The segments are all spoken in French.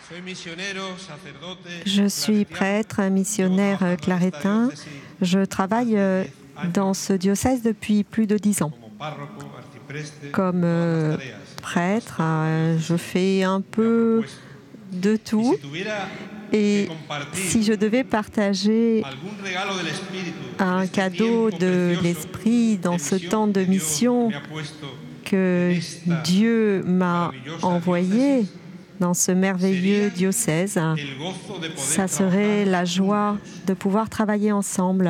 Je suis prêtre, missionnaire claretin. Je travaille dans ce diocèse depuis plus de 10 ans. Comme prêtre, je fais un peu de tout. Et si je devais partager un cadeau de l'Esprit dans ce temps de mission que Dieu m'a envoyé dans ce merveilleux diocèse, ça serait la joie de pouvoir travailler ensemble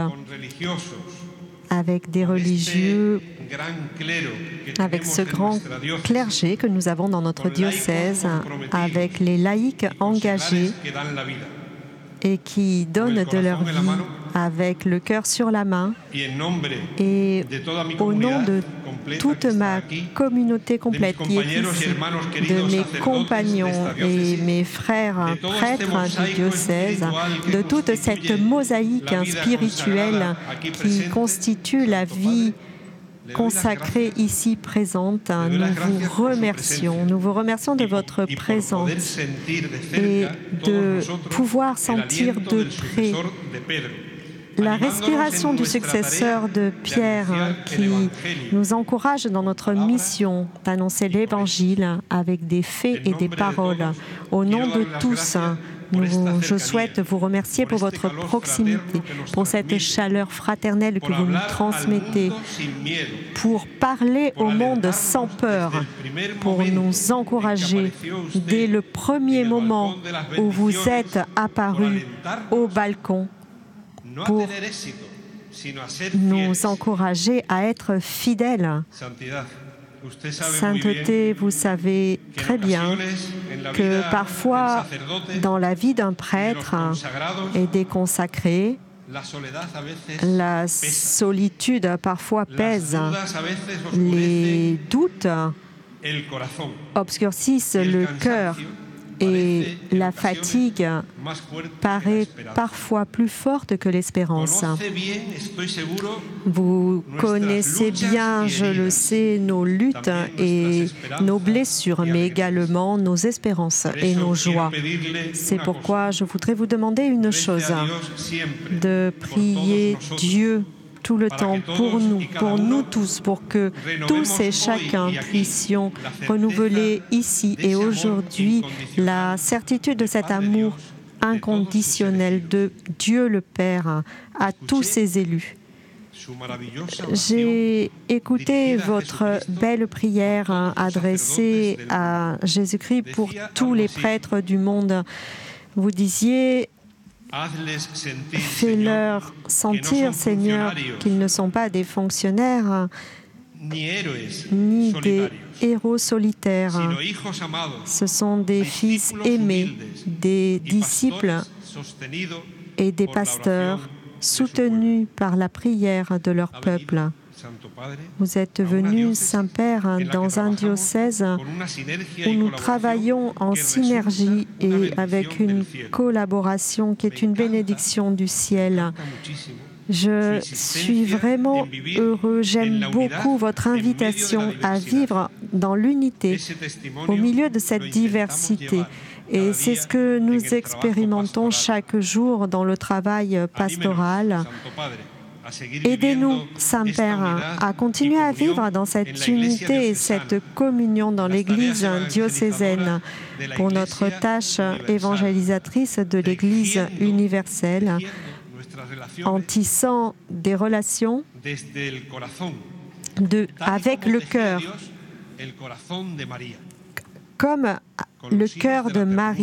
avec des religieux, avec ce grand clergé que nous avons dans notre diocèse, avec les laïcs engagés et qui donnent de leur vie avec le cœur sur la main. Et au nom de toute ma communauté complète qui est ici, de mes compagnons et mes frères prêtres du diocèse, de toute cette mosaïque spirituelle qui constitue la vie consacrée ici présente, nous vous remercions. Nous vous remercions de votre présence et de pouvoir sentir de près la respiration du successeur de Pierre qui nous encourage dans notre mission d'annoncer l'Évangile avec des faits et des paroles. Au nom de tous, je souhaite vous remercier pour votre proximité, pour cette chaleur fraternelle que vous nous transmettez, pour parler au monde sans peur, pour nous encourager dès le premier moment où vous êtes apparus au balcon, pour nous encourager à être fidèles. Sainteté, vous savez très bien que parfois, dans la vie d'un prêtre et des consacrés, la solitude parfois pèse, les doutes obscurcissent le cœur et la fatigue paraît parfois plus forte que l'espérance. Vous connaissez bien, je le sais, nos luttes et nos blessures, mais également nos espérances et nos joies. C'est pourquoi je voudrais vous demander une chose, de prier Dieu tout le temps pour nous tous, pour que tous et chacun puissions renouveler ici et aujourd'hui la certitude de cet amour inconditionnel de Dieu le Père à tous ses élus. J'ai écouté votre belle prière adressée à Jésus-Christ pour tous les prêtres du monde. Vous disiez: fais-leur sentir, Seigneur, qu'ils ne sont pas des fonctionnaires ni des héros solitaires. Ce sont des fils aimés, des disciples et des pasteurs soutenus par la prière de leur peuple. Vous êtes venu, Saint-Père, dans un diocèse où nous travaillons en synergie et avec une collaboration qui est une bénédiction du ciel. Je suis vraiment heureux, j'aime beaucoup votre invitation à vivre dans l'unité au milieu de cette diversité. Et c'est ce que nous expérimentons chaque jour dans le travail pastoral. Aidez-nous, Saint-Père, à continuer à vivre dans cette unité et cette communion dans l'Église diocésaine pour notre tâche évangélisatrice de l'Église universelle, en tissant des relations avec le cœur, comme le cœur de Marie.